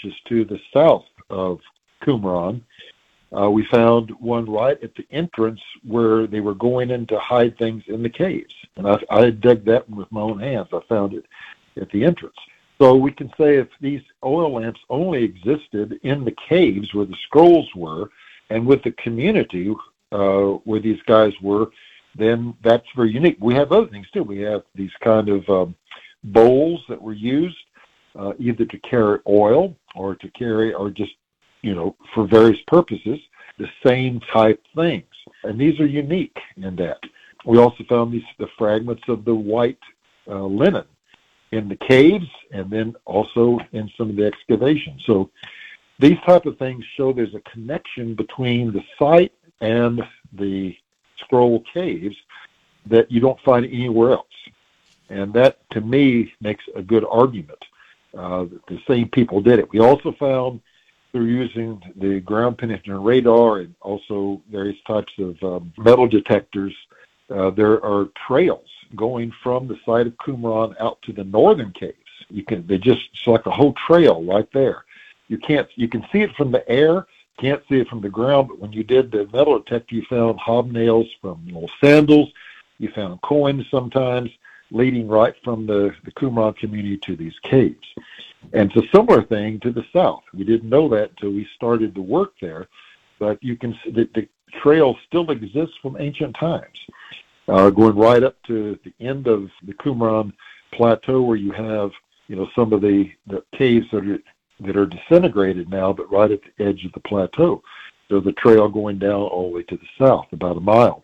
which is to the south of Qumran. We found one right at the entrance where they were going in to hide things in the caves. And I dug that one with my own hands. I found it at the entrance. So we can say if these oil lamps only existed in the caves where the scrolls were and with the community where these guys were, then that's very unique. We have other things too. We have these kind of bowls that were used either to carry oil or to carry, or just, for various purposes, the same type things. And these are unique in that. We also found the fragments of the white linen in the caves and then also in some of the excavations. So these type of things show there's a connection between the site and the scroll caves that you don't find anywhere else. And that, to me, makes a good argument that the same people did it. We also found, through using the ground penetrating radar and also various types of metal detectors, there are trails going from the site of Qumran out to the northern caves. It's like a whole trail right there. You can see it from the air, can't see it from the ground, but when you did the metal detector, you found hobnails from little sandals, you found coins sometimes, leading right from the Qumran community to these caves. And it's a similar thing to the south. We didn't know that until we started the work there, but you can see that the trail still exists from ancient times, going right up to the end of the Qumran plateau where you have, some of the caves that are disintegrated now, but right at the edge of the plateau. So the trail going down all the way to the south, about a mile.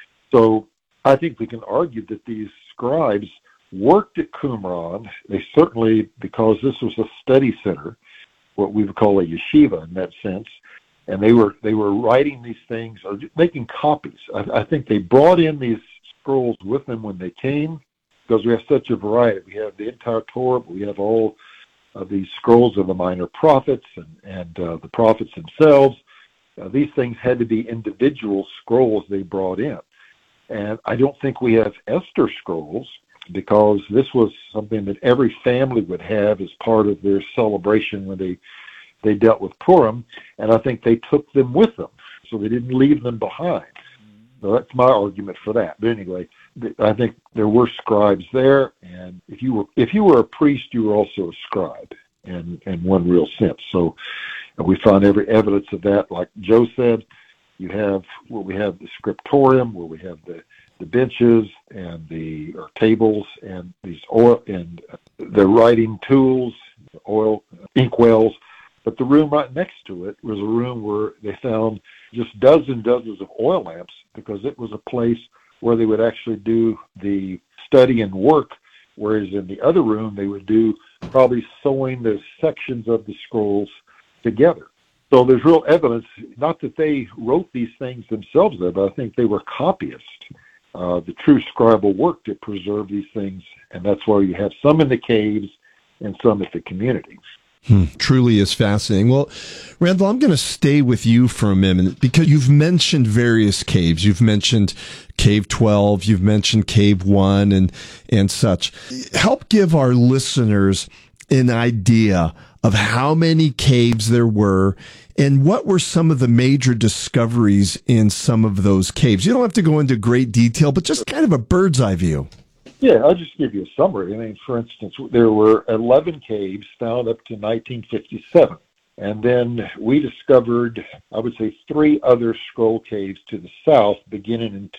So I think we can argue that these scribes worked at Qumran. They certainly, because this was a study center, what we would call a yeshiva in that sense, and they were writing these things or making copies. I think they brought in these scrolls with them when they came, because we have such a variety. We have the entire Torah, but we have all of these scrolls of the minor prophets and the prophets themselves. These things had to be individual scrolls they brought in. And I don't think we have Esther scrolls, because this was something that every family would have as part of their celebration when they dealt with Purim, and I think they took them with them, so they didn't leave them behind. So that's my argument for that. But anyway, I think there were scribes there, and if you were a priest, you were also a scribe in one real sense. So we found every evidence of that. Like Joe said, we have the scriptorium, where we have the benches and the tables and these oil and the writing tools, oil inkwells. But the room right next to it was a room where they found just dozens of oil lamps, because it was a place where they would actually do the study and work, whereas in the other room they would do probably sewing the sections of the scrolls together. So there's real evidence, not that they wrote these things themselves there, but I think they were copyists. The true scribal work to preserve these things, and that's why you have some in the caves and some at the community. Truly is fascinating. Well, Randall, I'm going to stay with you for a minute, because you've mentioned various caves. You've mentioned Cave 12, you've mentioned Cave 1 and such. Help give our listeners an idea of how many caves there were and what were some of the major discoveries in some of those caves. You don't have to go into great detail, but just kind of a bird's eye view. Yeah, I'll just give you a summary. I mean, for instance, there were 11 caves found up to 1957. And then we discovered, I would say, 3 other scroll caves to the south beginning in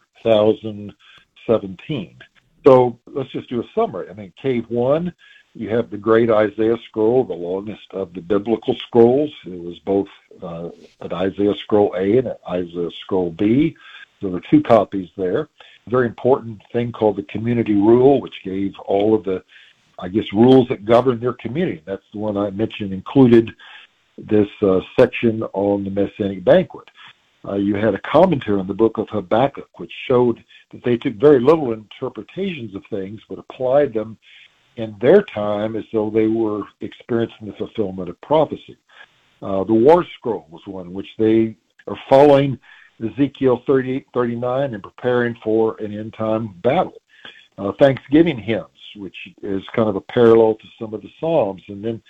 2017. So let's just do a summary. I mean, Cave 1, you have the Great Isaiah Scroll, the longest of the biblical scrolls. It was both an Isaiah Scroll A and an Isaiah Scroll B. So there are 2 copies there. A very important thing called the Community Rule, which gave all of the, rules that govern their community. That's the one I mentioned included this section on the Messianic banquet. You had a commentary on the book of Habakkuk, which showed that they took very little interpretations of things, but applied them in their time as though they were experiencing the fulfillment of prophecy. The War Scroll was one in which they are following Ezekiel 38-39 and preparing for an end-time battle. Thanksgiving hymns, which is kind of a parallel to some of the Psalms. And then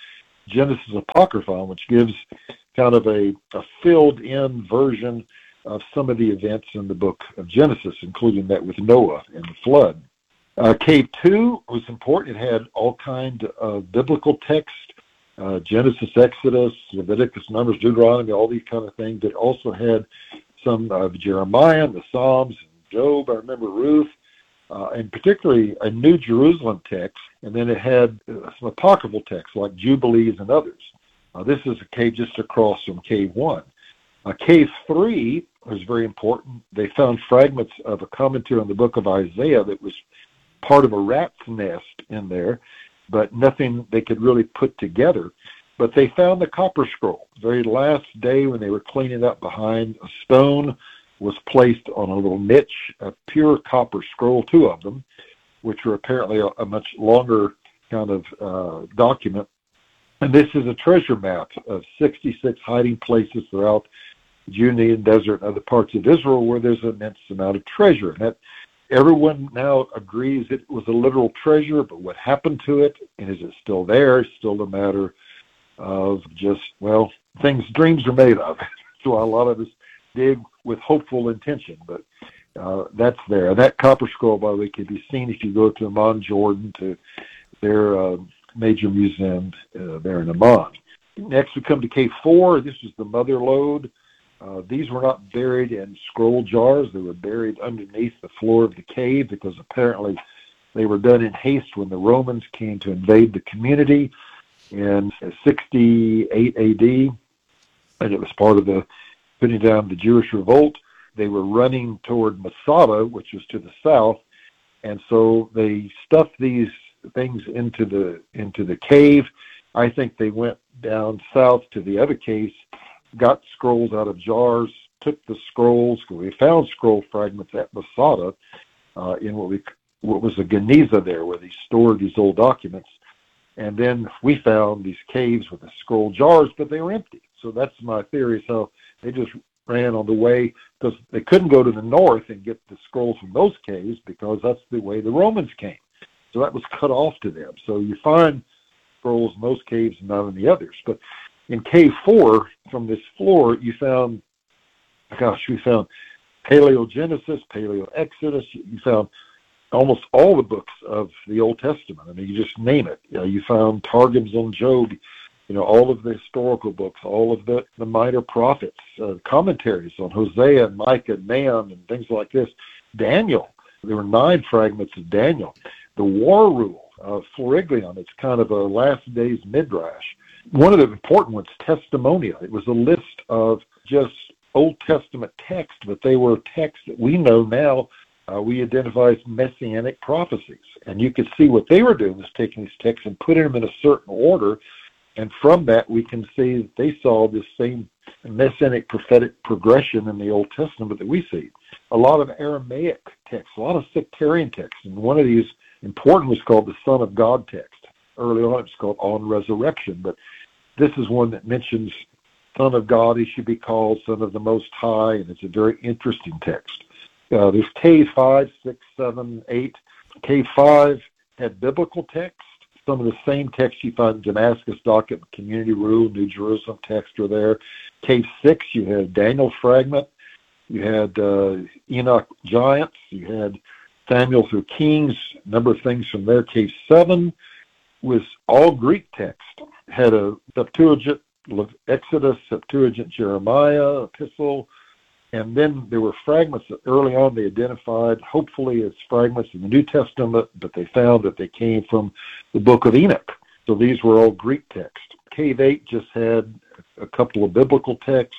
Genesis Apocryphon, which gives kind of a filled-in version of some of the events in the book of Genesis, including that with Noah and the flood. Cave 2 was important. It had all kinds of biblical text, Genesis, Exodus, Leviticus, Numbers, Deuteronomy, all these kind of things. It also had some of Jeremiah, the Psalms, Job, I remember Ruth, and particularly a New Jerusalem text. And then it had some apocryphal texts like Jubilees and others. This is a cave just across from Cave 1. Cave 3 was very important. They found fragments of a commentary on the book of Isaiah that was part of a rat's nest in there, but nothing they could really put together. But they found the copper scroll. The very last day when they were cleaning up behind, a stone was placed on a little niche, a pure copper scroll, 2 of them, which were apparently a much longer kind of document. And this is a treasure map of 66 hiding places throughout the Judean desert and other parts of Israel where there's an immense amount of treasure. And that everyone now agrees it was a literal treasure, but what happened to it, and is it still there, is still a matter of just, well, things dreams are made of. So a lot of us dig with hopeful intention, but that's there. That copper scroll, by the way, can be seen if you go to Amman, Jordan, to their major museum there in Amman. Next, we come to Cave 4. This is the mother lode. These were not buried in scroll jars. They were buried underneath the floor of the cave because apparently they were done in haste when the Romans came to invade the community in 68 A.D., and it was part of the putting down the Jewish revolt. They were running toward Masada, which was to the south, and so they stuffed these things into the cave. I think they went down south to the other caves, got scrolls out of jars, took the scrolls, because we found scroll fragments at Masada in what was a Geniza there, where they stored these old documents. And then we found these caves with the scroll jars, but they were empty. So that's my theory. So they just ran on the way, because they couldn't go to the north and get the scrolls from those caves, because that's the way the Romans came. So that was cut off to them. So you find scrolls in those caves and not in the others. But in Cave 4, from this floor, we found Paleogenesis, Paleo-Exodus. You found almost all the books of the Old Testament. I mean, you just name it. You found Targums on Job, all of the historical books, all of the minor prophets, commentaries on Hosea and Micah and Nahum and things like this. Daniel, there were 9 fragments of Daniel. The War Rule, Floriglion, it's kind of a last days midrash. One of the important ones, Testimonia. It was a list of just Old Testament texts, but they were texts that we know now we identify as messianic prophecies. And you could see what they were doing was taking these texts and putting them in a certain order. And from that, we can see that they saw this same messianic prophetic progression in the Old Testament that we see. A lot of Aramaic texts, a lot of sectarian texts. And one of these important was called the Son of God text. Early on, it was called On Resurrection. But this is one that mentions Son of God, he should be called Son of the Most High. And it's a very interesting text. There's Cave 5, 6, 7, 8. Cave 5 had biblical text. Some of the same texts you find in Damascus document, Community Rule, New Jerusalem text are there. Cave 6, you had Daniel fragment. You had Enoch giants. You had Samuel through Kings, a number of things from there. Cave 7 was all Greek text. Had a Septuagint, Exodus, Septuagint, Jeremiah, Epistle, and then there were fragments that early on they identified, hopefully as fragments in the New Testament, but they found that they came from the book of Enoch. So these were all Greek text. Cave 8 just had a couple of biblical texts,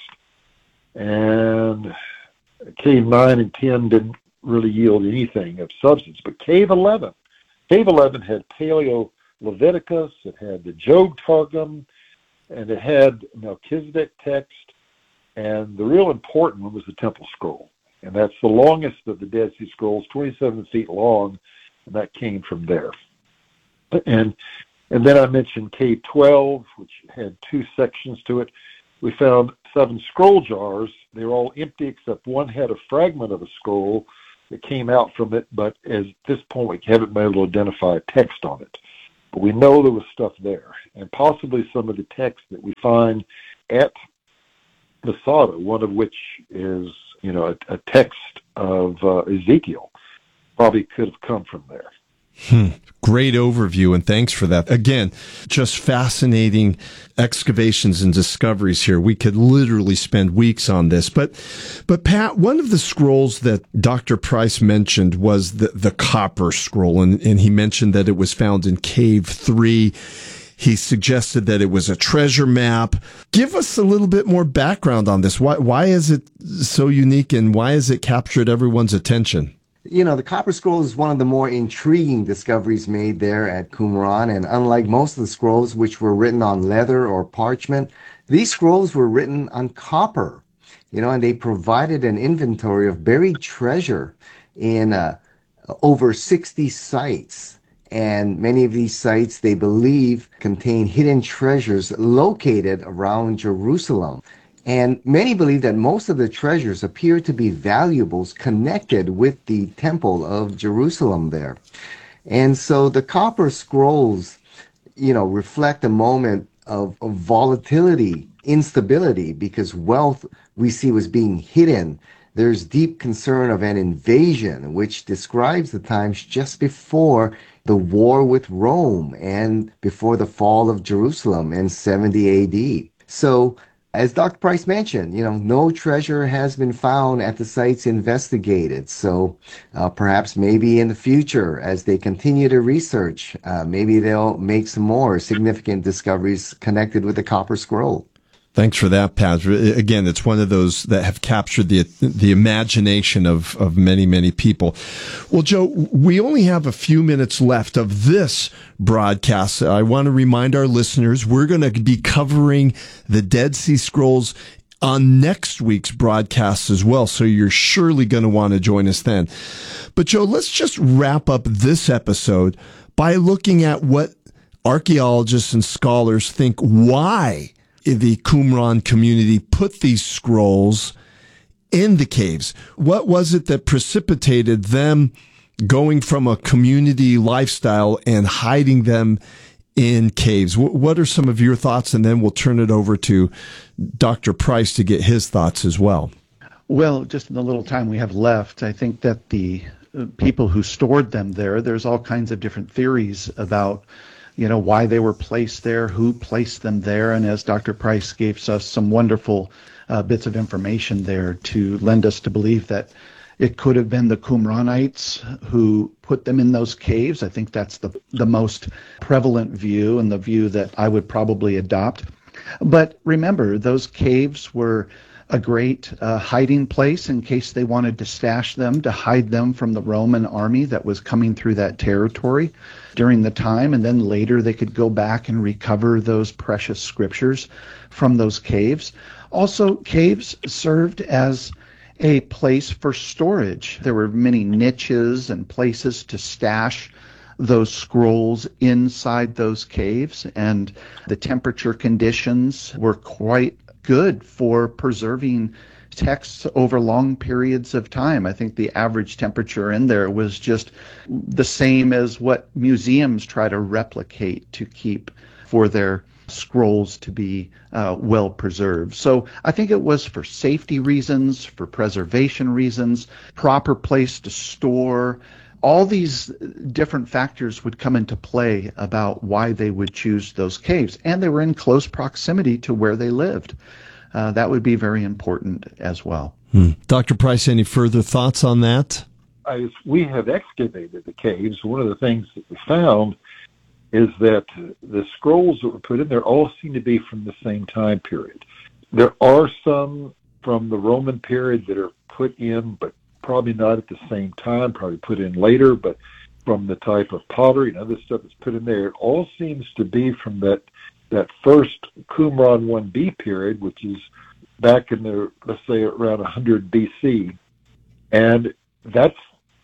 and Cave 9 and 10 didn't really yield anything of substance. But Cave 11 had Paleo-Leviticus, it had the Job Targum, and it had Melchizedek text. And the real important one was the Temple Scroll. And that's the longest of the Dead Sea Scrolls, 27 feet long, and that came from there. And then I mentioned Cave 12, which had 2 sections to it. We found 7 scroll jars. They were all empty except one had a fragment of a scroll that came out from it, but at this point we haven't been able to identify a text on it. But we know there was stuff there, and possibly some of the texts that we find at Masada, one of which is, a text of Ezekiel, probably could have come from there. Great overview, and thanks for that. Again, just fascinating excavations and discoveries here. We could literally spend weeks on this. But Pat, one of the scrolls that Dr. Price mentioned was the copper scroll, and he mentioned that it was found in Cave 3. He suggested that it was a treasure map. Give us a little bit more background on this. Why is it so unique, and why has it captured everyone's attention? The Copper Scroll is one of the more intriguing discoveries made there at Qumran, and unlike most of the scrolls which were written on leather or parchment, these scrolls were written on copper, and they provided an inventory of buried treasure in over 60 sites. And many of these sites, they believe, contain hidden treasures located around Jerusalem. And many believe that most of the treasures appear to be valuables connected with the Temple of Jerusalem there. And so the Copper Scrolls, reflect a moment of volatility, instability, because wealth we see was being hidden. There's deep concern of an invasion, which describes the times just before the war with Rome and before the fall of Jerusalem in 70 AD. So, as Dr. Price mentioned, no treasure has been found at the sites investigated. So perhaps maybe in the future, as they continue to research, maybe they'll make some more significant discoveries connected with the Copper Scroll. Thanks for that, Pat. Again, it's one of those that have captured the imagination of many, many people. Well, Joe, we only have a few minutes left of this broadcast. I want to remind our listeners we're going to be covering the Dead Sea Scrolls on next week's broadcast as well, so you're surely going to want to join us then. But, Joe, let's just wrap up this episode by looking at what archaeologists and scholars think why the Qumran community put these scrolls in the caves. What was it that precipitated them going from a community lifestyle and hiding them in caves? What are some of your thoughts? And then we'll turn it over to Dr. Price to get his thoughts as well. Well, just in the little time we have left, I think that the people who stored them there's all kinds of different theories about why they were placed there, who placed them there. And as Dr. Price gave us some wonderful bits of information there to lend us to believe that it could have been the Qumranites who put them in those caves. I think that's the most prevalent view and the view that I would probably adopt. But remember, those caves were a great hiding place in case they wanted to stash them, to hide them from the Roman army that was coming through that territory during the time. And then later they could go back and recover those precious scriptures from those caves. Also, caves served as a place for storage. There were many niches and places to stash those scrolls inside those caves, and the temperature conditions were quite good for preserving texts over long periods of time. I think the average temperature in there was just the same as what museums try to replicate to keep for their scrolls to be well preserved. So I think it was for safety reasons, for preservation reasons, proper place to store. All these different factors would come into play about why they would choose those caves. And they were in close proximity to where they lived. That would be very important as well. Dr. Price, any further thoughts on that? As we have excavated the caves, one of the things that we found is that the scrolls that were put in there all seem to be from the same time period. There are some from the Roman period that are put in, but probably not at the same time, probably put in later, but from the type of pottery and other stuff that's put in there. It all seems to be from that first Qumran 1B period, which is back in the, let's say, around 100 BC. And that's,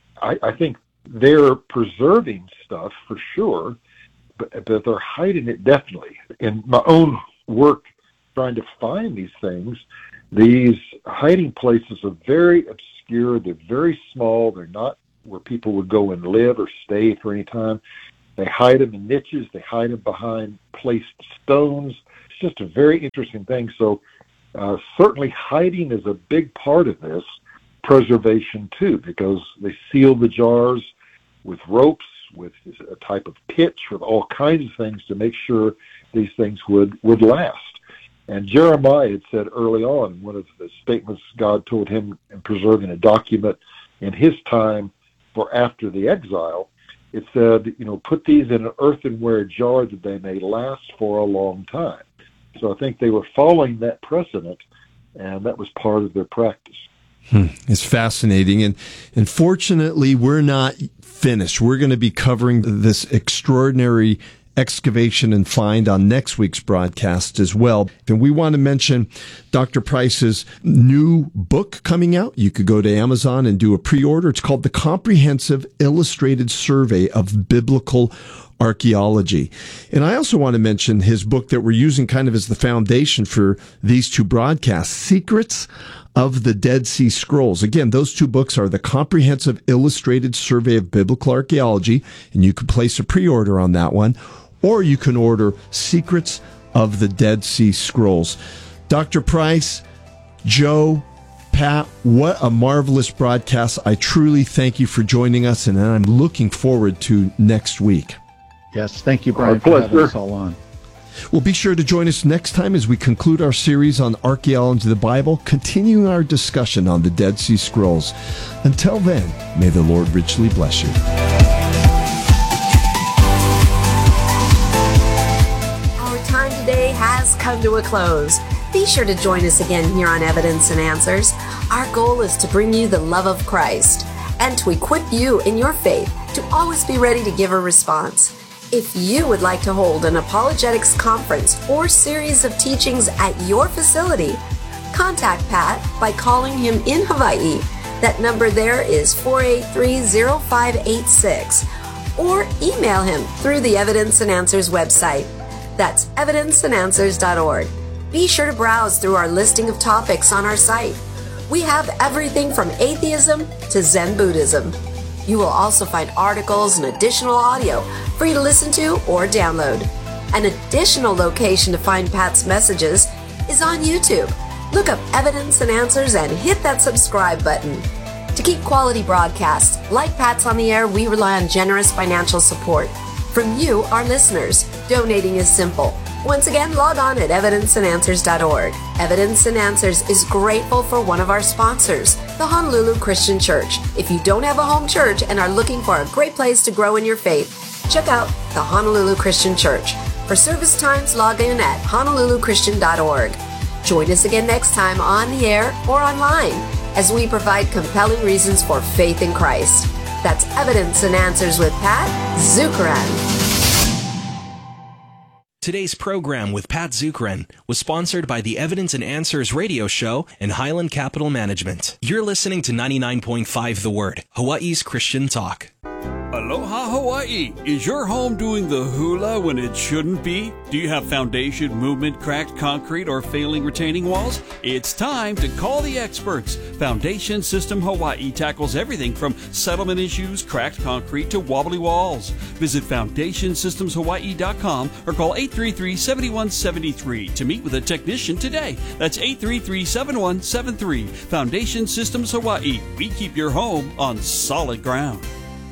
I think they're preserving stuff for sure, but they're hiding it definitely. In my own work trying to find these things, these hiding places are very obscure. They're very small. They're not where people would go and live or stay for any time. They hide them in niches. They hide them behind placed stones. It's just a very interesting thing. So certainly hiding is a big part of this preservation too, because they seal the jars with ropes, with a type of pitch, with all kinds of things to make sure these things would last. And Jeremiah had said early on, one of the statements God told him in preserving a document in his time for after the exile, it said, put these in an earthenware jar that they may last for a long time. So I think they were following that precedent, and that was part of their practice. It's fascinating. And fortunately, we're not finished. We're going to be covering this extraordinary excavation and find on next week's broadcast as well. And we want to mention Dr. Price's new book coming out. You could go to Amazon and do a pre-order. It's called The Comprehensive Illustrated Survey of Biblical Archaeology. And I also want to mention his book that we're using kind of as the foundation for these two broadcasts, Secrets of the Dead Sea Scrolls. Again, those two books are The Comprehensive Illustrated Survey of Biblical Archaeology, and you can place a pre-order on that one, or you can order Secrets of the Dead Sea Scrolls. Dr. Price, Joe, Pat, what a marvelous broadcast. I truly thank you for joining us, and I'm looking forward to next week. Yes, thank you, Brian, for having us all on. Well, be sure to join us next time as we conclude our series on archaeology of the Bible, continuing our discussion on the Dead Sea Scrolls. Until then, may the Lord richly bless you. Our time today has come to a close. Be sure to join us again here on Evidence and Answers. Our goal is to bring you the love of Christ and to equip you in your faith to always be ready to give a response. If you would like to hold an apologetics conference or series of teachings at your facility, contact Pat by calling him in Hawaii. That number there is 483-0586, or email him through the Evidence and Answers website. That's evidenceandanswers.org. Be sure to browse through our listing of topics on our site. We have everything from atheism to Zen Buddhism. You will also find articles and additional audio for you to listen to or download. An additional location to find Pat's messages is on YouTube. Look up Evidence and Answers and hit that subscribe button. To keep quality broadcasts like Pat's on the air, we rely on generous financial support from you, our listeners. Donating is simple. Once again, log on at evidenceandanswers.org. Evidence and Answers is grateful for one of our sponsors, the Honolulu Christian Church. If you don't have a home church and are looking for a great place to grow in your faith, check out the Honolulu Christian Church. For service times, log in at honoluluchristian.org. Join us again next time on the air or online as we provide compelling reasons for faith in Christ. That's Evidence and Answers with Pat Zukeran. Today's program with Pat Zukeran was sponsored by the Evidence and Answers radio show and Highland Capital Management. You're listening to 99.5 The Word, Hawaii's Christian talk. Aloha Hawaii! Is your home doing the hula when it shouldn't be? Do you have foundation movement, cracked concrete, or failing retaining walls? It's time to call the experts. Foundation System Hawaii tackles everything from settlement issues, cracked concrete, to wobbly walls. Visit FoundationSystemsHawaii.com or call 833-7173 to meet with a technician today. That's 833-7173. Foundation Systems Hawaii. We keep your home on solid ground.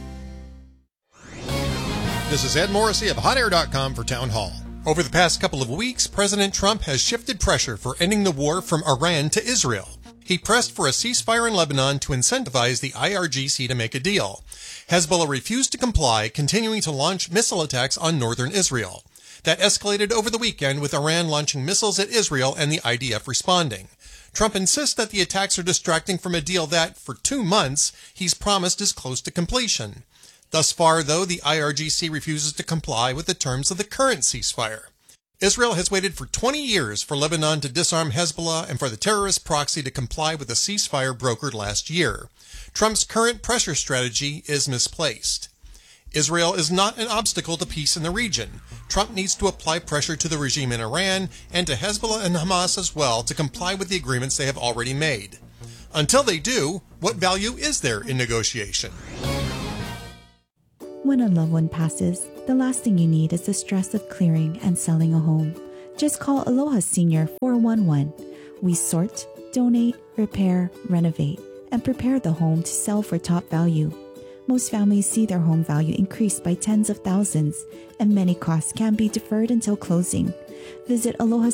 This is Ed Morrissey of HotAir.com for Town Hall. Over the past couple of weeks, President Trump has shifted pressure for ending the war from Iran to Israel. He pressed for a ceasefire in Lebanon to incentivize the IRGC to make a deal. Hezbollah refused to comply, continuing to launch missile attacks on northern Israel. That escalated over the weekend with Iran launching missiles at Israel and the IDF responding. Trump insists that the attacks are distracting from a deal that, for 2 months, he's promised is close to completion. Thus far, though, the IRGC refuses to comply with the terms of the current ceasefire. Israel has waited for 20 years for Lebanon to disarm Hezbollah and for the terrorist proxy to comply with the ceasefire brokered last year. Trump's current pressure strategy is misplaced. Israel is not an obstacle to peace in the region. Trump needs to apply pressure to the regime in Iran and to Hezbollah and Hamas as well to comply with the agreements they have already made. Until they do, what value is there in negotiation? When a loved one passes, the last thing you need is the stress of clearing and selling a home. Just call Aloha Senior 411. We sort, donate, repair, renovate, and prepare the home to sell for top value. Most families see their home value increase by tens of thousands, and many costs can be deferred until closing. Visit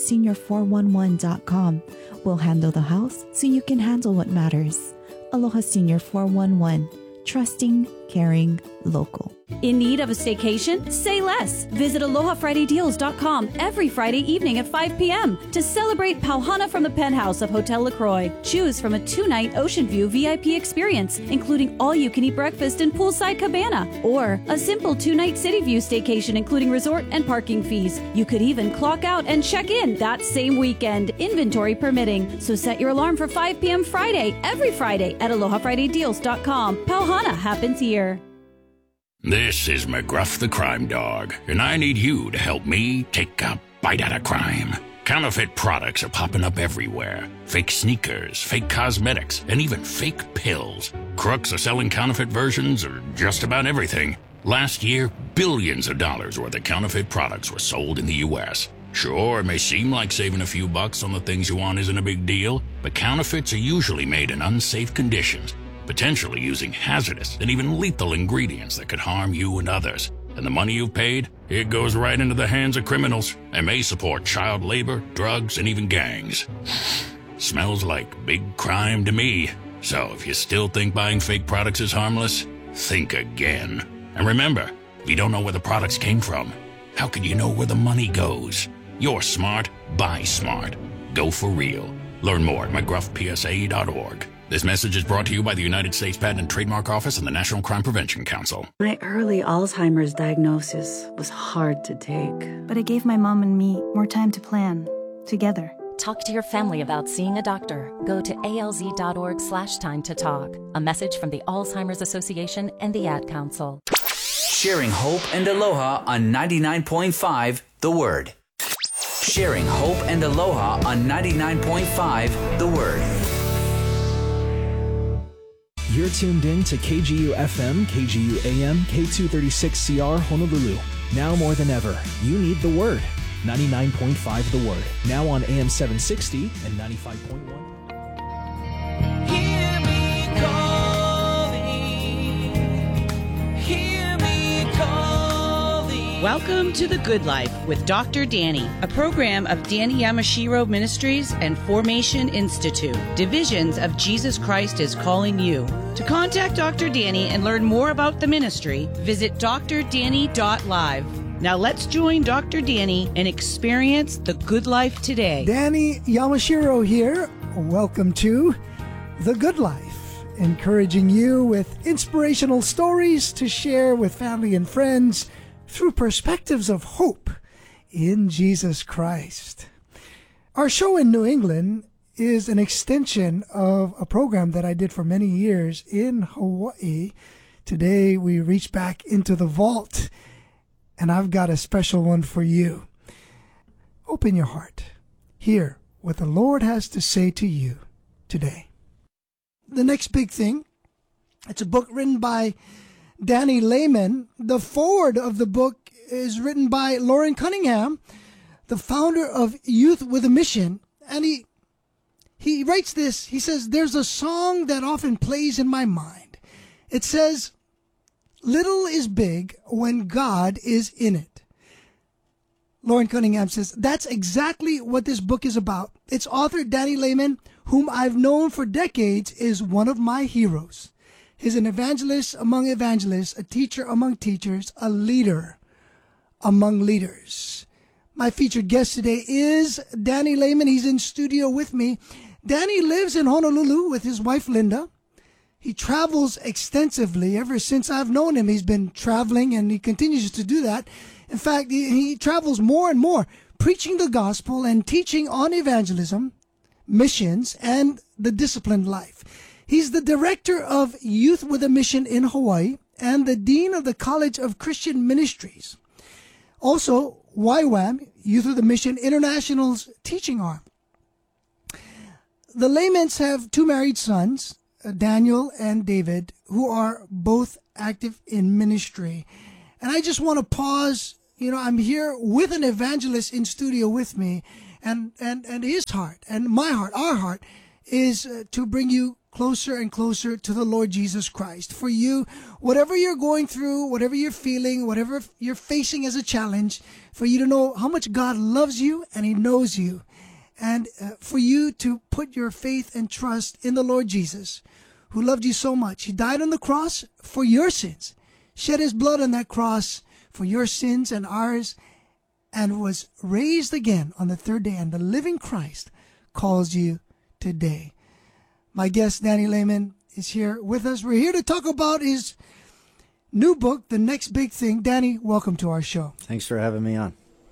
AlohaSenior411.com. We'll handle the house so you can handle what matters. Aloha Senior 411. Trusting, caring, local. In need of a staycation? Say less. Visit AlohaFridayDeals.com every Friday evening at 5 p.m. to celebrate Pauhana from the penthouse of Hotel LaCroix. Choose from a 2-night Ocean View VIP experience, including all-you-can-eat breakfast and poolside cabana, or a simple 2-night City View staycation, including resort and parking fees. You could even clock out and check in that same weekend, inventory permitting. So set your alarm for 5 p.m. Friday, every Friday at AlohaFridayDeals.com. Pauhana happens here. This is McGruff the Crime Dog, and I need you to help me take a bite out of crime. Counterfeit products are popping up everywhere. Fake sneakers, fake cosmetics, and even fake pills. Crooks are selling counterfeit versions of just about everything. Last year, billions of dollars worth of counterfeit products were sold in the U.S. Sure, it may seem like saving a few bucks on the things you want isn't a big deal, but counterfeits are usually made in unsafe conditions, potentially using hazardous and even lethal ingredients that could harm you and others. And the money you've paid, it goes right into the hands of criminals and may support child labor, drugs, and even gangs. Smells like big crime to me. So if you still think buying fake products is harmless, think again. And remember, if you don't know where the products came from, how can you know where the money goes? You're smart, buy smart. Go for real. Learn more at McGruffPSA.org. This message is brought to you by the United States Patent and Trademark Office and the National Crime Prevention Council. My early Alzheimer's diagnosis was hard to take. But it gave my mom and me more time to plan, together. Talk to your family about seeing a doctor. Go to alz.org/time to talk. A message from the Alzheimer's Association and the Ad Council. Sharing hope and aloha on 99.5 The Word. Sharing hope and aloha on 99.5 The Word. You're tuned in to KGU FM, KGU AM, K236CR Honolulu. Now more than ever, you need the Word. 99.5 The Word. Now on AM 760 and 95.1. Hear me calling. Hear me calling. Welcome to The Good Life with Dr. Danny, a program of Danny Yamashiro Ministries and Formation Institute, divisions of Jesus Christ is Calling You. To contact Dr. Danny and learn more about the ministry, visit drdanny.live. Now let's join Dr. Danny and experience the good life today. Danny Yamashiro here. Welcome to The Good Life, encouraging you with inspirational stories to share with family and friends through perspectives of hope in Jesus Christ. Our show in New England is an extension of a program that I did for many years in Hawaii. Today we reach back into the vault, and I've got a special one for you. Open your heart. Hear what the Lord has to say to you today. The next big thing, it's a book written by Danny Lehman. The foreword of the book is written by Loren Cunningham, the founder of Youth with a Mission. And he writes this. He says, there's a song that often plays in my mind. It says, little is big when God is in it. Loren Cunningham says, that's exactly what this book is about. Its author, Danny Lehman, whom I've known for decades, is one of my heroes. He's an evangelist among evangelists, a teacher among teachers, a leader among leaders. My featured guest today is Danny Lehman. He's in studio with me. Danny lives in Honolulu with his wife, Linda. He travels extensively. Ever since I've known him, he's been traveling, and he continues to do that. In fact, he travels more and more, preaching the gospel and teaching on evangelism, missions, and the disciplined life. He's the director of Youth with a Mission in Hawaii and the dean of the College of Christian Ministries. Also, YWAM, Youth with a Mission International's teaching arm. The Lehmans have two married sons, Daniel and David, who are both active in ministry. And I just want to pause. I'm here with an evangelist in studio with me, and his heart and my heart, our heart, is to bring you closer and closer to the Lord Jesus Christ. For you, whatever you're going through, whatever you're feeling, whatever you're facing as a challenge, for you to know how much God loves you and He knows you. And for you to put your faith and trust in the Lord Jesus, who loved you so much. He died on the cross for your sins, shed His blood on that cross for your sins and ours, and was raised again on the third day. And the living Christ calls you today. My guest, Danny Lehman, is here with us. We're here to talk about his new book, The Next Big Thing. Danny, welcome to our show. Thanks for having me on.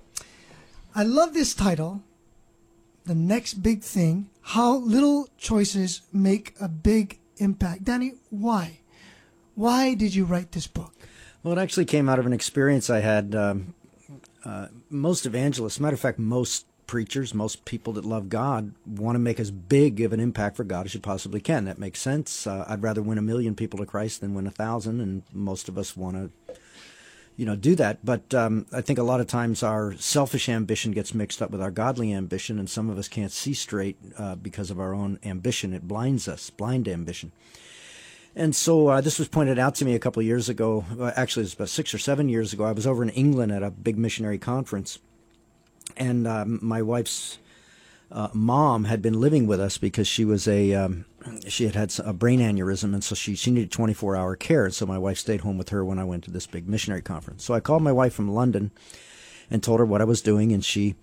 I love this title, The Next Big Thing, How Little Choices Make a Big Impact. Danny, why? Why did you write this book? Well, it actually came out of an experience I had. Most evangelists, matter of fact, most preachers, most people that love God want to make as big of an impact for God as you possibly can. That makes sense. I'd rather win 1 million people to Christ than win 1,000, and most of us want to, do that. But I think a lot of times our selfish ambition gets mixed up with our godly ambition, and some of us can't see straight because of our own ambition. It blinds us, blind ambition. And so this was pointed out to me a couple of years ago. Actually, it was about 6 or 7 years ago. I was over in England at a big missionary conference. And my wife's mom had been living with us because she was she had had a brain aneurysm, and so she needed 24-hour care. And so my wife stayed home with her when I went to this big missionary conference. So I called my wife from London and told her what I was doing, and she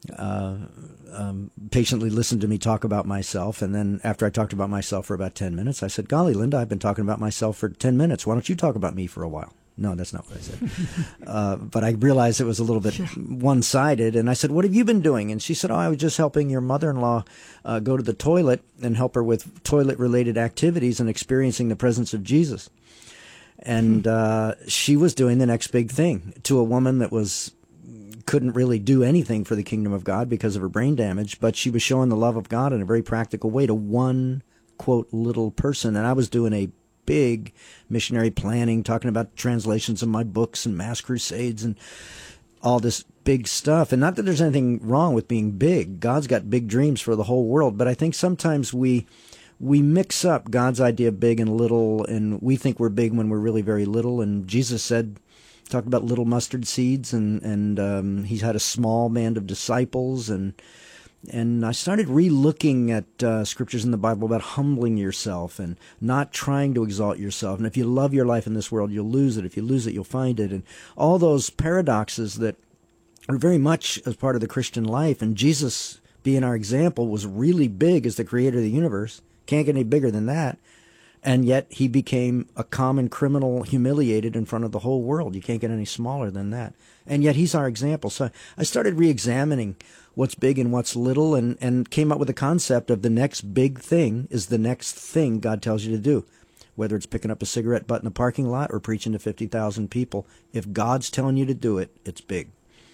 patiently listened to me talk about myself. And then after I talked about myself for about 10 minutes, I said, "Golly, Linda, I've been talking about myself for 10 minutes. Why don't you talk about me for a while?" No, that's not what I said. But I realized it was a little bit one-sided. And I said, "What have you been doing?" And she said, "Oh, I was just helping your mother-in-law go to the toilet and help her with toilet-related activities and experiencing the presence of Jesus." And she was doing the next big thing to a woman that couldn't really do anything for the kingdom of God because of her brain damage, but she was showing the love of God in a very practical way to one, quote, little person. And I was doing a big missionary planning, talking about translations of my books and mass crusades and all this big stuff. And not that there's anything wrong with being big. God's got big dreams for the whole world. But I think sometimes we mix up God's idea of big and little, and we think we're big when we're really very little. And Jesus talked about little mustard seeds, and he's had a small band of disciples, and I started re-looking at scriptures in the Bible about humbling yourself and not trying to exalt yourself. And if you love your life in this world, you'll lose it. If you lose it, you'll find it. And all those paradoxes that are very much as part of the Christian life. And Jesus, being our example, was really big as the creator of the universe. Can't get any bigger than that. And yet he became a common criminal, humiliated in front of the whole world. You can't get any smaller than that. And yet he's our example. So I started re-examining what's big and what's little, and came up with the concept of the next big thing is the next thing God tells you to do. Whether it's picking up a cigarette butt in a parking lot or preaching to 50,000 people, if God's telling you to do it, it's big.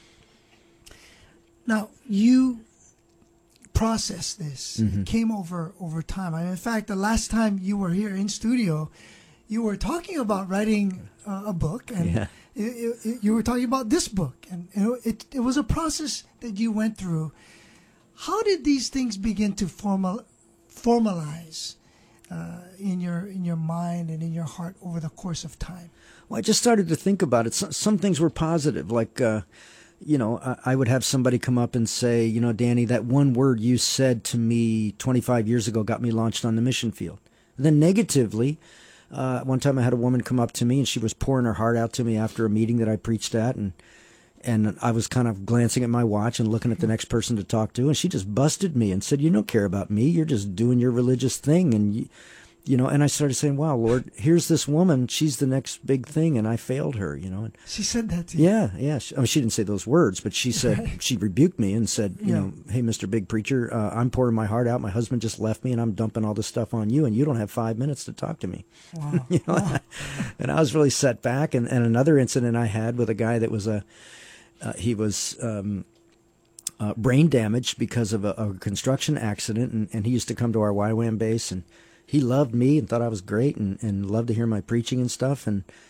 Now, you process this. Mm-hmm. It came over time. In fact, the last time you were here in studio, you were talking about writing a book, and you were talking about this book, and it was a process that you went through. How did these things begin to formalize in your mind and in your heart over the course of time? Well, I just started to think about it. Some things were positive, like I would have somebody come up and say, "Danny, that one word you said to me 25 years ago got me launched on the mission field." And then negatively, one time I had a woman come up to me, and she was pouring her heart out to me after a meeting that I preached at, and I was kind of glancing at my watch and looking at the next person to talk to, and she just busted me and said, "You don't care about me. You're just doing your religious thing." And and I started saying, "Wow, Lord, here's this woman. She's the next big thing, and I failed her." And she said that to you. Yeah. She didn't say those words, but she said she rebuked me and said, "Hey, Mr. Big Preacher, I'm pouring my heart out. My husband just left me, and I'm dumping all this stuff on you, and you don't have 5 minutes to talk to me." Wow. And I was really set back. And another incident I had with a guy that was he was brain damaged because of a construction accident, and he used to come to our YWAM base, and he loved me and thought I was great and loved to hear my preaching and stuff. And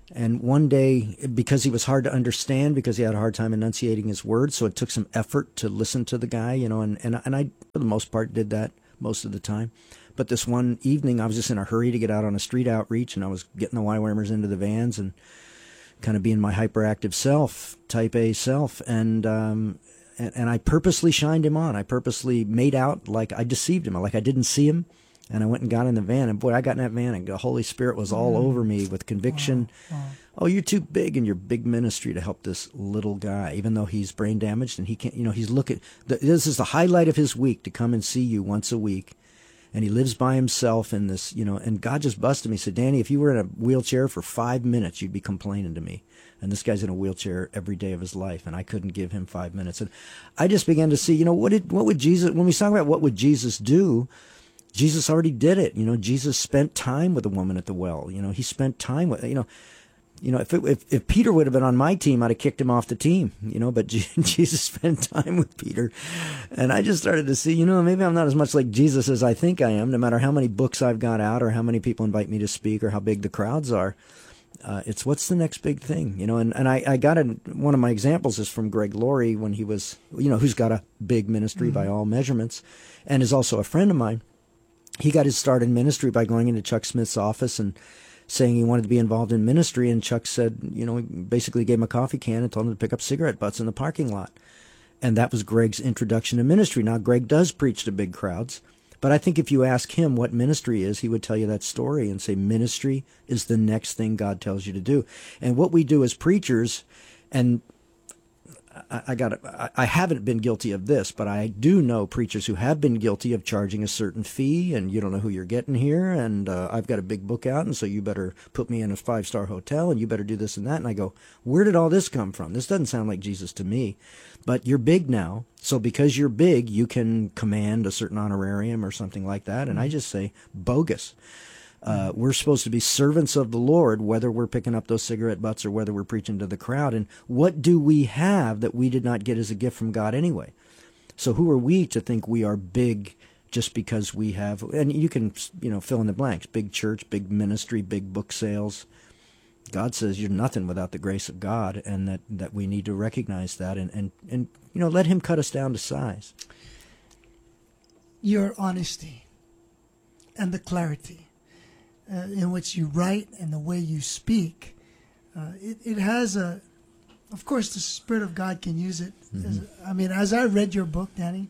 And one day, because he was hard to understand, because he had a hard time enunciating his words, so it took some effort to listen to the guy, you know, and I, for the most part, did that most of the time. But this one evening, I was just in a hurry to get out on a street outreach, and I was getting the YWAMers into the vans and kind of being my hyperactive self, type A self, and I purposely shined him on. I purposely made out like I deceived him, like I didn't see him. And I went and got in the van, and boy, I got in that van, and the Holy Spirit was all over me with conviction. Wow. Oh, you're too big in your big ministry to help this little guy, even though he's brain damaged and he can't, you know, he's looking. This is the highlight of his week, to come and see you once a week. And he lives by himself in this, you know, and God just busted me. He said, Danny, if you were in a wheelchair for 5 minutes, you'd be complaining to me. And this guy's in a wheelchair every day of his life, and I couldn't give him 5 minutes. And I just began to see, you know, what would Jesus, when we talk about what would Jesus do, Jesus already did it. You know, Jesus spent time with the woman at the well. You know, he spent time with, you know, if Peter would have been on my team, I'd have kicked him off the team, you know, but Jesus spent time with Peter. And I just started to see, you know, maybe I'm not as much like Jesus as I think I am, no matter how many books I've got out or how many people invite me to speak or how big the crowds are. It's what's the next big thing, you know, and I got one of my examples is from Greg Laurie when he was, you know, who's got a big ministry by all measurements and is also a friend of mine. He got his start in ministry by going into Chuck Smith's office and saying he wanted to be involved in ministry. And Chuck said, you know, he basically gave him a coffee can and told him to pick up cigarette butts in the parking lot. And that was Greg's introduction to ministry. Now, Greg does preach to big crowds, but I think if you ask him what ministry is, he would tell you that story and say ministry is the next thing God tells you to do. And what we do as preachers, and I haven't been guilty of this, but I do know preachers who have been guilty of charging a certain fee, and you don't know who you're getting here, and I've got a big book out, and so you better put me in a 5-star hotel, and you better do this and that. And I go, where did all this come from? This doesn't sound like Jesus to me. But you're big now, so because you're big, you can command a certain honorarium or something like that. And I just say, bogus. We're supposed to be servants of the Lord, whether we're picking up those cigarette butts or whether we're preaching to the crowd. And what do we have that we did not get as a gift from God anyway? So who are we to think we are big just because we have, and you can, you know, fill in the blanks, big church, big ministry, big book sales. God says you're nothing without the grace of God, and that we need to recognize that and you know, let him cut us down to size. Your honesty and the clarity in which you write and the way you speak, it has of course, the Spirit of God can use it. Mm-hmm. As I read your book, Danny,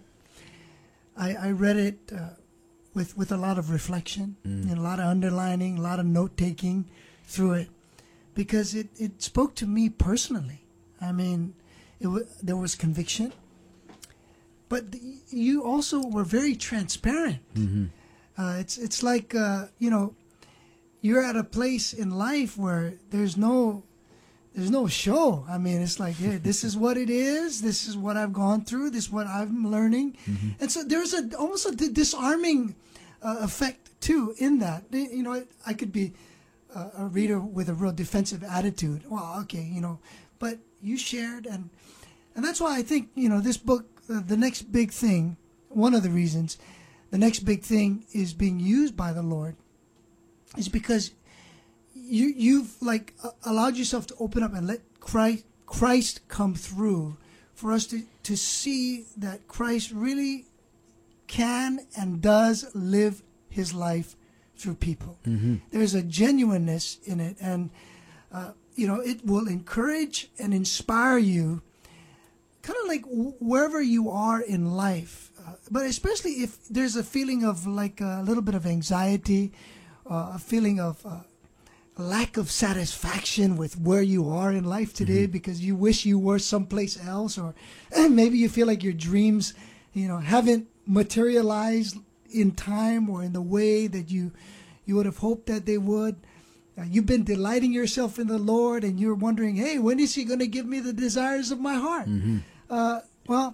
I read it with a lot of reflection, and a lot of underlining, a lot of note-taking through it, because it spoke to me personally. I mean, there was conviction, but you also were very transparent. Mm-hmm. It's like, you know, you're at a place in life where there's no show. I mean, it's like, yeah, this is what it is. This is what I've gone through. This is what I'm learning. Mm-hmm. And so there's almost a disarming effect too in that. You know, I could be a reader with a real defensive attitude. Well, okay, you know, but you shared, and that's why I think, you know, this book, The Next Big Thing, one of the reasons the next big thing is being used by the Lord is because you've like allowed yourself to open up and let Christ come through for us to see that Christ really can and does live his life through people. Mm-hmm. There's a genuineness in it, and you know, it will encourage and inspire you kind of like wherever you are in life, but especially if there's a feeling of like a little bit of anxiety, a feeling of lack of satisfaction with where you are in life today, mm-hmm. because you wish you were someplace else, or maybe you feel like your dreams, you know, haven't materialized in time or in the way that you would have hoped that they would. You've been delighting yourself in the Lord, and you're wondering, hey, when is he going to give me the desires of my heart? Mm-hmm. Well,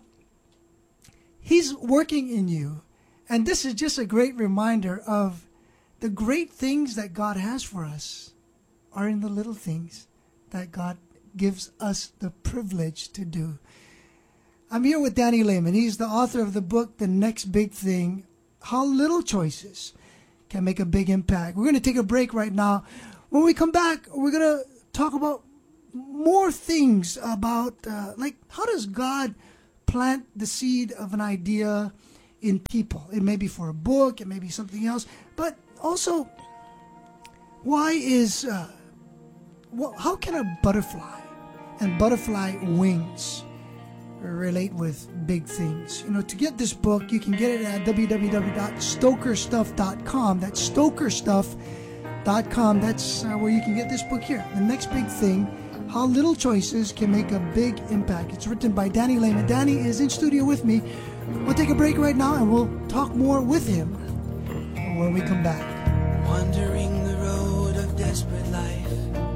he's working in you, and this is just a great reminder of the great things that God has for us are in the little things that God gives us the privilege to do. I'm here with Danny Lehman. He's the author of the book, The Next Big Thing, How Little Choices Can Make a Big Impact. We're going to take a break right now. When we come back, we're going to talk about more things about, like, how does God plant the seed of an idea in people? It may be for a book, it may be something else, but also, why is, how can a butterfly and butterfly wings relate with big things? You know, to get this book, you can get it at www.stokerstuff.com. That's stokerstuff.com. That's where you can get this book here. The Next Big Thing, How Little Choices Can Make a Big Impact. It's written by Danny Lehman. Danny is in studio with me. We'll take a break right now and we'll talk more with him when we come back. Wandering the road of desperate life,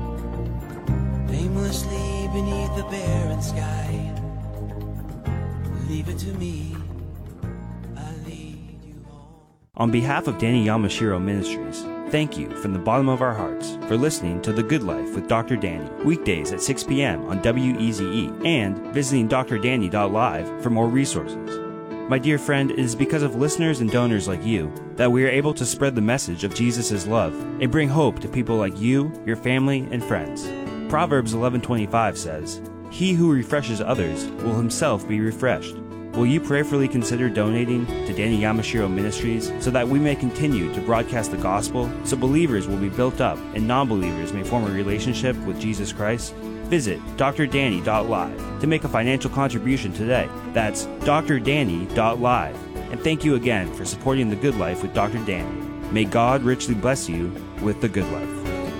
aimlessly beneath the barren sky. Leave it to me, I lead you home. On behalf of Danny Yamashiro Ministries, thank you from the bottom of our hearts for listening to The Good Life with Dr. Danny, weekdays at 6 p.m. on WEZE, and visiting drdanny.live for more resources. My dear friend, it is because of listeners and donors like you that we are able to spread the message of Jesus' love and bring hope to people like you, your family, and friends. Proverbs 11:25 says, "He who refreshes others will himself be refreshed." Will you prayerfully consider donating to Danny Yamashiro Ministries so that we may continue to broadcast the gospel, so believers will be built up and non-believers may form a relationship with Jesus Christ? Visit drdanny.live to make a financial contribution today. That's drdanny.live. And thank you again for supporting The Good Life with Dr. Danny. May God richly bless you with The Good Life.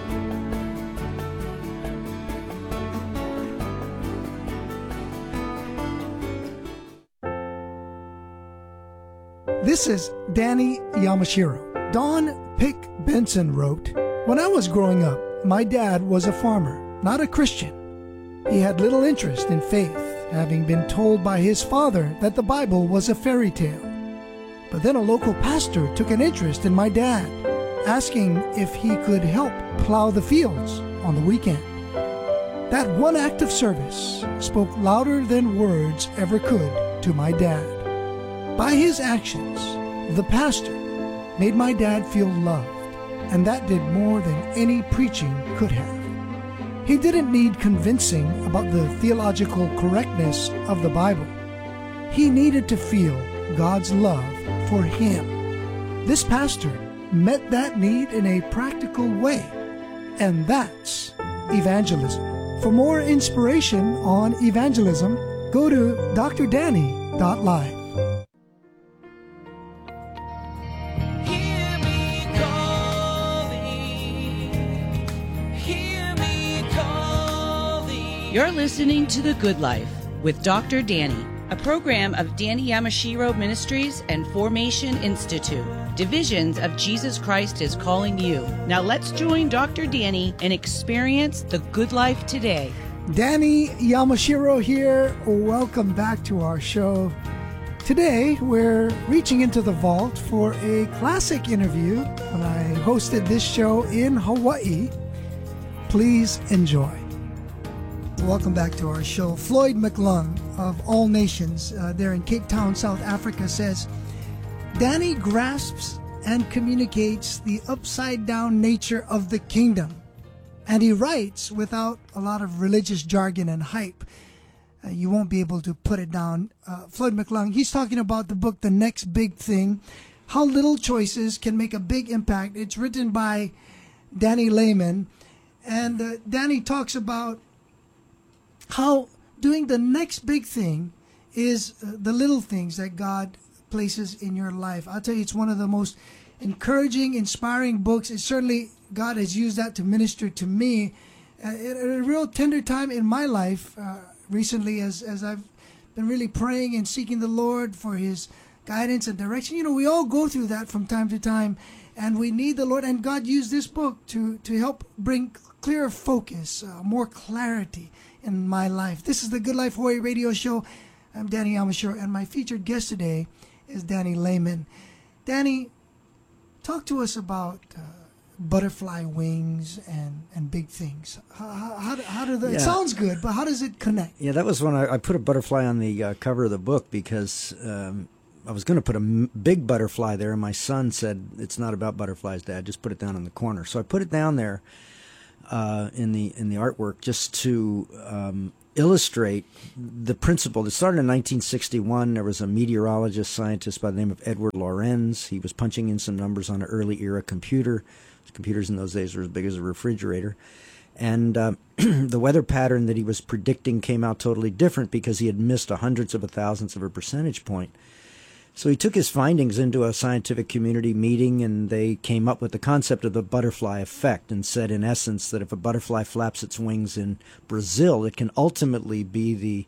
This is Danny Yamashiro. Don Pick Benson wrote, "When I was growing up, my dad was a farmer, not a Christian. He had little interest in faith, having been told by his father that the Bible was a fairy tale. But then a local pastor took an interest in my dad, asking if he could help plow the fields on the weekend. That one act of service spoke louder than words ever could to my dad. By his actions, the pastor made my dad feel loved, and that did more than any preaching could have. He didn't need convincing about the theological correctness of the Bible. He needed to feel God's love for him. This pastor met that need in a practical way, and that's evangelism. For more inspiration on evangelism, go to drdanny.live. You're listening to The Good Life with Dr. Danny, a program of Danny Yamashiro Ministries and Formation Institute. Divisions of Jesus Christ is calling you. Now let's join Dr. Danny and experience the good life today. Danny Yamashiro here. Welcome back to our show. Today, we're reaching into the vault for a classic interview when I hosted this show in Hawaii. Please enjoy. Welcome back to our show. Floyd McClung of All Nations there in Cape Town, South Africa says, Danny grasps and communicates the upside-down nature of the kingdom. And he writes without a lot of religious jargon and hype. You won't be able to put it down. Floyd McClung, he's talking about the book, The Next Big Thing, How Little Choices Can Make a Big Impact. It's written by Danny Lehman. And Danny talks about how doing the next big thing is the little things that God places in your life. I'll tell you, it's one of the most encouraging, inspiring books. It's certainly, God has used that to minister to me at a real tender time in my life recently as I've been really praying and seeking the Lord for His guidance and direction. You know, we all go through that from time to time, and we need the Lord. And God used this book to help bring clearer focus, more clarity in my life. This is the Good Life Hawaii radio show. I'm Danny Yamashiro, and my featured guest today is Danny Lehman. Danny, talk to us about butterfly wings and big things. How do that? Yeah. It sounds good, but how does it connect? Yeah, that was when I put a butterfly on the cover of the book because I was going to put a big butterfly there, and my son said, "It's not about butterflies, Dad. Just put it down in the corner." So I put it down there. in the artwork just to illustrate the principle that started in 1961. There was a meteorologist scientist by the name of Edward Lorenz. He was punching in some numbers on an early era computer. Computers in those days were as big as a refrigerator. And the weather pattern that he was predicting came out totally different because he had missed hundreds of thousandths of a percentage point. So he took his findings into a scientific community meeting, and they came up with the concept of the butterfly effect and said, in essence, that if a butterfly flaps its wings in Brazil, it can ultimately be the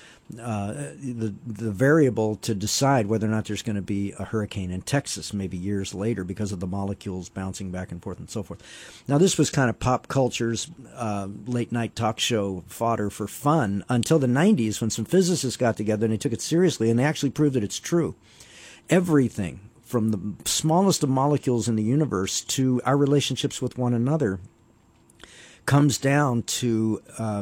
variable to decide whether or not there's going to be a hurricane in Texas maybe years later because of the molecules bouncing back and forth and so forth. Now, this was kind of pop culture's late-night talk show fodder for fun until the 90s when some physicists got together and they took it seriously, and they actually proved that it's true. Everything from the smallest of molecules in the universe to our relationships with one another comes down to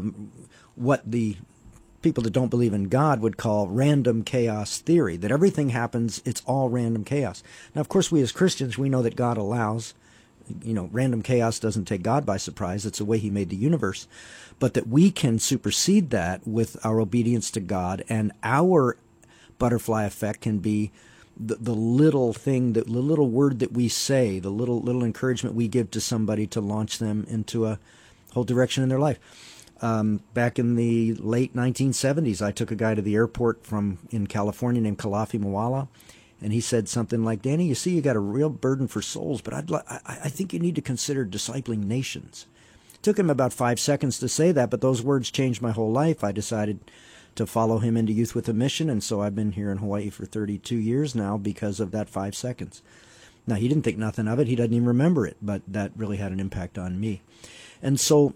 what the people that don't believe in God would call random chaos theory, that everything happens, it's all random chaos. Now, of course, we as Christians, we know that God allows, random chaos doesn't take God by surprise. It's the way he made the universe. But that we can supersede that with our obedience to God, and our butterfly effect can be the little thing, the little word that we say, the little encouragement we give to somebody to launch them into a whole direction in their life. Back in the late 1970s, I took a guy to the airport in California named Kalafi Moala, and he said something like, "Danny, you see, you got a real burden for souls, but I think you need to consider discipling nations." It took him about 5 seconds to say that, but those words changed my whole life. I decided to follow him into Youth with a Mission, and so I've been here in Hawaii for 32 years now because of that 5 seconds. Now, he didn't think nothing of it. He doesn't even remember it, but that really had an impact on me. And so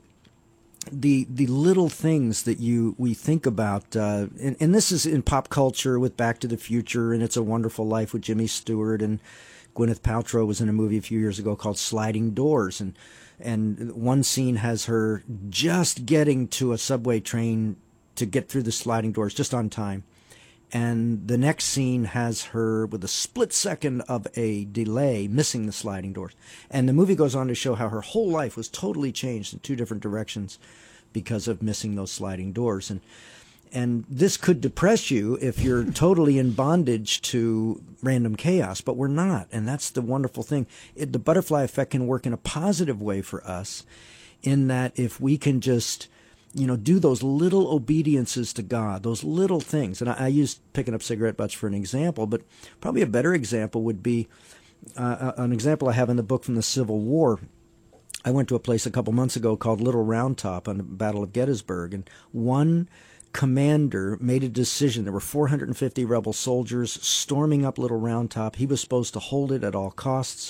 the little things that we think about, and this is in pop culture with Back to the Future and It's a Wonderful Life with Jimmy Stewart, and Gwyneth Paltrow was in a movie a few years ago called Sliding Doors, and one scene has her just getting to a subway train to get through the sliding doors just on time. And the next scene has her with a split second of a delay missing the sliding doors. And the movie goes on to show how her whole life was totally changed in 2 different directions because of missing those sliding doors. And this could depress you if you're totally in bondage to random chaos, but we're not. And that's the wonderful thing. The butterfly effect can work in a positive way for us, in that if we can just do those little obediences to God, those little things. And I used picking up cigarette butts for an example, but probably a better example would be an example I have in the book from the Civil War. I went to a place a couple months ago called Little Round Top on the Battle of Gettysburg, and one commander made a decision. There were 450 rebel soldiers storming up Little Round Top. He was supposed to hold it at all costs.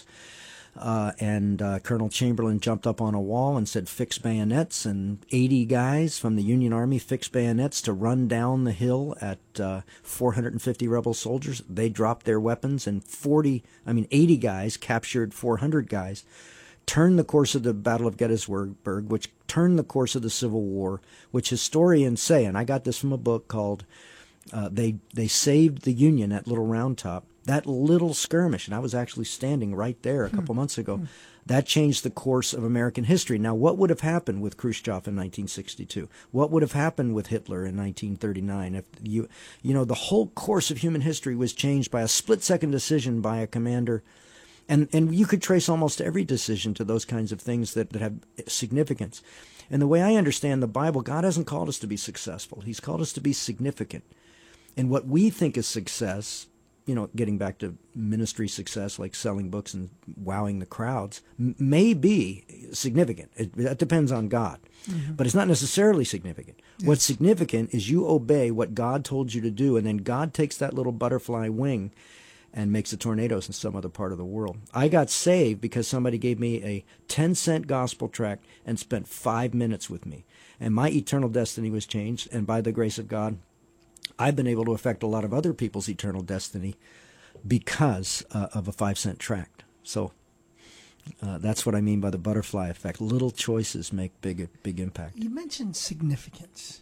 And Colonel Chamberlain jumped up on a wall and said, "Fix bayonets," and 80 guys from the Union Army fixed bayonets to run down the hill at 450 rebel soldiers. They dropped their weapons, and 80 guys captured 400 guys, turned the course of the Battle of Gettysburg, which turned the course of the Civil War, which historians say, and I got this from a book called They Saved the Union at Little Round Top. That little skirmish, and I was actually standing right there a couple months ago, that changed the course of American history. Now, what would have happened with Khrushchev in 1962? What would have happened with Hitler in 1939? If the whole course of human history was changed by a split-second decision by a commander. And you could trace almost every decision to those kinds of things that have significance. And the way I understand the Bible, God hasn't called us to be successful. He's called us to be significant. And what we think is success, getting back to ministry success, like selling books and wowing the crowds, may be significant. That depends on God. Mm-hmm. But it's not necessarily significant. Yes. What's significant is you obey what God told you to do, and then God takes that little butterfly wing and makes the tornadoes in some other part of the world. I got saved because somebody gave me a 10-cent gospel tract and spent 5 minutes with me. And my eternal destiny was changed, and by the grace of God, I've been able to affect a lot of other people's eternal destiny because of a 5-cent tract. So that's what I mean by the butterfly effect. Little choices make big impact. You mentioned significance.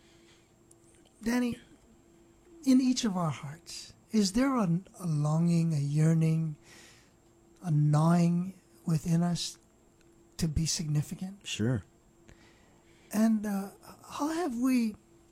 Danny, in each of our hearts, is there a longing, a yearning, a gnawing within us to be significant. Sure. And how have we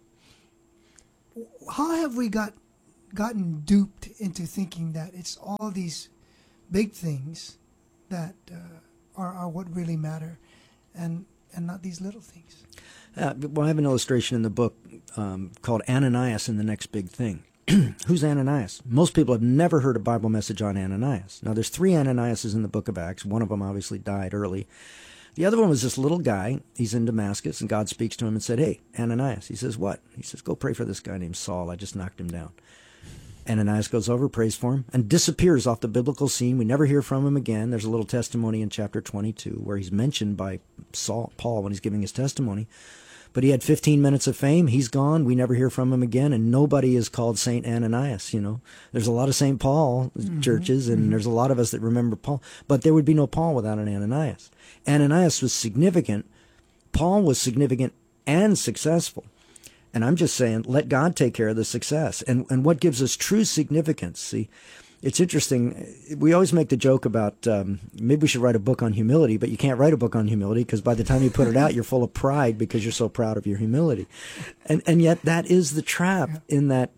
gotten duped into thinking that it's all these big things that are what really matter, and not these little things? Well, I have an illustration in the book called Ananias and the Next Big Thing. Who's Ananias? Most people have never heard a Bible message on Ananias. Now, there's 3 Ananiases in the book of Acts. One of them obviously died early. The other one was this little guy. He's in Damascus, and God speaks to him and said, "Hey, Ananias." He says, "What?" He says, "Go pray for this guy named Saul. I just knocked him down." Ananias goes over, prays for him, and disappears off the biblical scene. We never hear from him again. There's a little testimony in chapter 22 where he's mentioned by Paul when he's giving his testimony. But he had 15 minutes of fame. He's gone. We never hear from him again, and nobody is called Saint Ananias. You know, there's a lot of Saint Paul churches, and there's a lot of us that remember Paul. But there would be no Paul without an Ananias. Ananias was significant. Paul was significant and successful. And I'm just saying, let God take care of the success. And what gives us true significance? See, it's interesting. We always make the joke about maybe we should write a book on humility, but you can't write a book on humility because by the time you put it out, you're full of pride because you're so proud of your humility. And yet that is the trap in that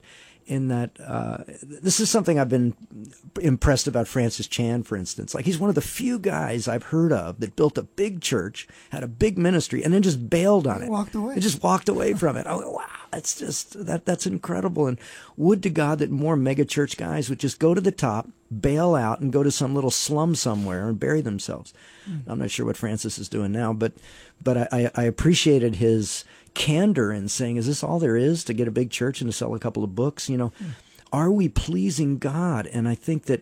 this is something I've been impressed about Francis Chan, for instance. Like, he's one of the few guys I've heard of that built a big church, had a big ministry, and then just bailed on it. Walked away. He just walked away from it. Oh, wow, that's just, that's incredible. And would to God that more mega church guys would just go to the top, bail out, and go to some little slum somewhere and bury themselves. I'm not sure what Francis is doing now, but I appreciated his candor in saying, is this all there is to get a big church and to sell a couple of books? You know, are we pleasing God? And I think that,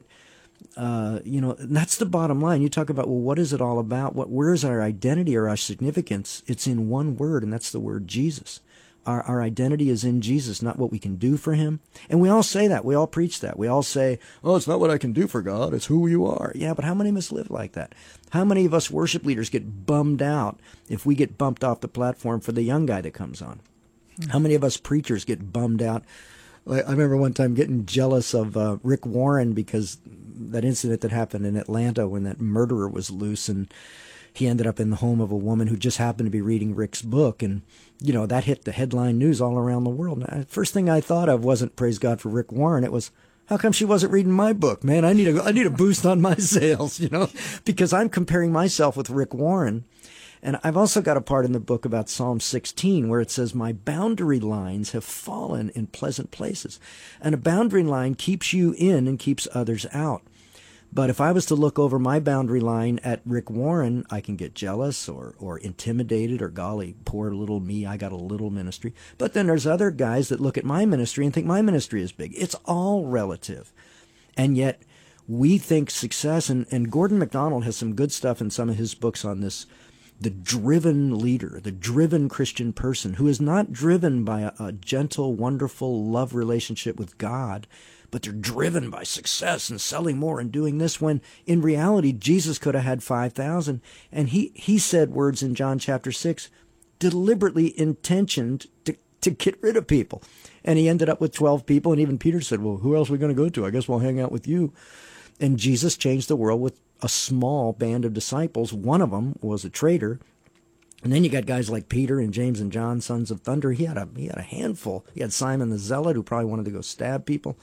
you know, that's the bottom line. You talk about, well, what is it all about? Where is our identity or our significance? It's in one word, and that's the word Jesus. Our identity is in Jesus, not what we can do for him. And we all say that. We all preach that. We all say, oh, it's not what I can do for God. It's who you are. Yeah, but how many of us live like that? How many of us worship leaders get bummed out if we get bumped off the platform for the young guy that comes on? How many of us preachers get bummed out? I remember one time getting jealous of Rick Warren because that incident that happened in Atlanta when that murderer was loose, and he ended up in the home of a woman who just happened to be reading Rick's book. And, you know, that hit the headline news all around the world. And first thing I thought of wasn't praise God for Rick Warren. It was, how come she wasn't reading my book? Man, I need a boost on my sales, you know, because I'm comparing myself with Rick Warren. And I've also got a part in the book about Psalm 16 where it says, my boundary lines have fallen in pleasant places. And a boundary line keeps you in and keeps others out. But if I was to look over my boundary line at Rick Warren, I can get jealous or intimidated or, golly, poor little me, I got a little ministry. But then there's other guys that look at my ministry and think my ministry is big. It's all relative. And yet we think success, and Gordon MacDonald has some good stuff in some of his books on this, the driven leader, the driven Christian person who is not driven by a gentle, wonderful love relationship with God, but they're driven by success and selling more and doing this, when in reality Jesus could have had 5,000. And he said words in John chapter 6 deliberately intentioned to get rid of people. And he ended up with 12 people. And even Peter said, well, who else are we going to go to? I guess we'll hang out with you. And Jesus changed the world with a small band of disciples. One of them was a traitor. And then you got guys like Peter and James and John, sons of thunder. He had a handful. He had Simon the Zealot, who probably wanted to go stab people.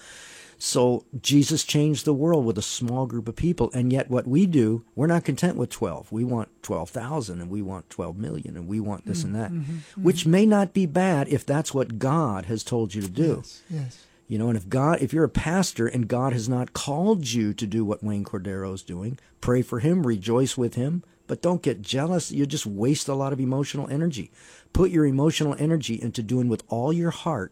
So Jesus changed the world with a small group of people. And yet what we do, we're not content with 12. We want 12,000, and we want 12 million, and we want this and that, which may not be bad if that's what God has told you to do. Yes. You know, and if you're a pastor and God has not called you to do what Wayne Cordero is doing, pray for him, rejoice with him, but don't get jealous. You just waste a lot of emotional energy. Put your emotional energy into doing with all your heart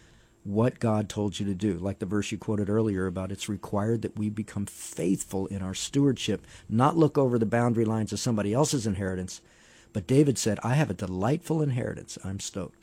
what God told you to do. Like the verse you quoted earlier about, it's required that we become faithful in our stewardship, not look over the boundary lines of somebody else's inheritance. But David said, I have a delightful inheritance. I'm stoked.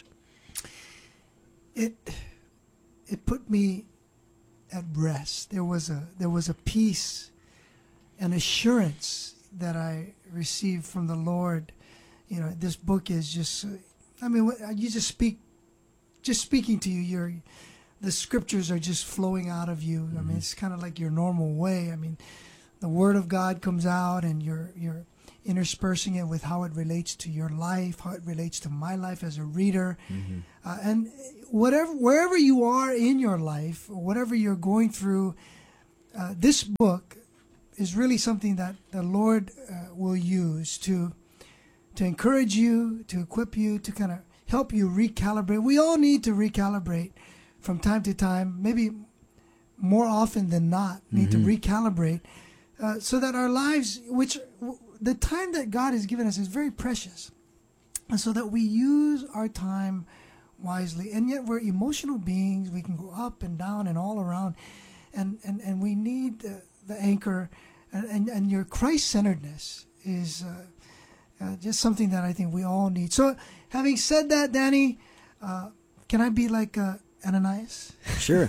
It put me at rest. There was a peace and assurance that I received from the Lord. You know, this book is just, I mean, you just speaking to you, the scriptures are just flowing out of you. I mean, it's kind of like your normal way. I mean, the Word of God comes out, and you're interspersing it with how it relates to your life, how it relates to my life as a reader. And wherever you are in your life, whatever you're going through, this book is really something that the Lord will use to encourage you, to equip you, to kind of help you recalibrate. We all need to recalibrate from time to time, maybe more often than not, need to recalibrate so that our lives, which the time that God has given us is very precious, and so that we use our time wisely. And yet we're emotional beings. We can go up and down and all around, and we need the anchor, and your Christ-centeredness is just something that I think we all need. So having said that, Danny, can I be like Ananias? Sure.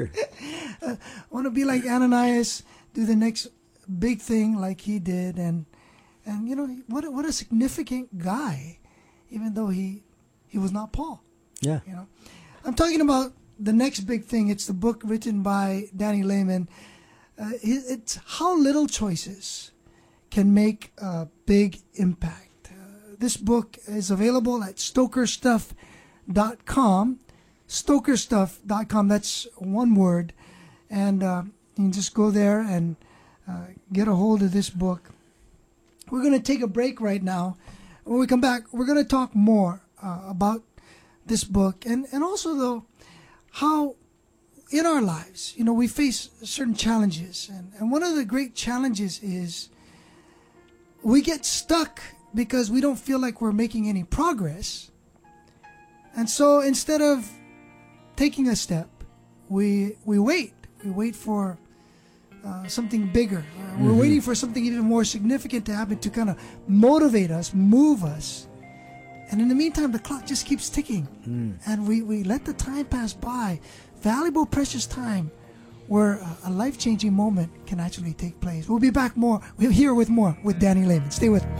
I want to be like Ananias, do the next big thing like he did, and you know, what a significant guy, even though he was not Paul. Yeah. You know, I'm talking about the next big thing. It's the book written by Danny Lehman. It's How Little Choices Can Make a Big Impact. This book is available at stokerstuff.com. stokerstuff.com, that's one word, and you can just go there and get a hold of this book. We're going to take a break right now. When we come back, we're going to talk more about this book, and also, though, how in our lives, you know, we face certain challenges, and one of the great challenges is we get stuck because we don't feel like we're making any progress, and so instead of taking a step, we wait. We wait for something bigger. We're waiting for something even more significant to happen to kind of motivate us, move us. And in the meantime, the clock just keeps ticking. And we let the time pass by. Valuable, precious time where a life-changing moment can actually take place. We'll be back more. We're here with more with Danny Lehman. Stay with us.